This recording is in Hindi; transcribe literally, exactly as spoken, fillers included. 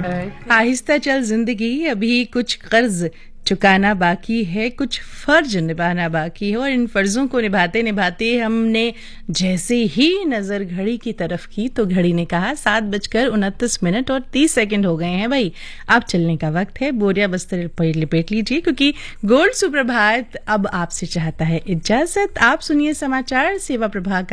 आहिस्ता चल जिंदगी, अभी कुछ कर्ज चुकाना बाकी है, कुछ फर्ज निभाना बाकी है। और इन फर्जों को निभाते निभाते हमने जैसे ही नजर घड़ी की तरफ की तो घड़ी ने कहा सात बजकर उनतीस मिनट और तीस सेकंड हो गए हैं भाई, अब चलने का वक्त है। बोरिया बस्तर लिपेट लीजिए क्योंकि गोल्ड सुप्रभात अब आपसे चाहता है इजाजत। आप सुनिए समाचार सेवा प्रभाग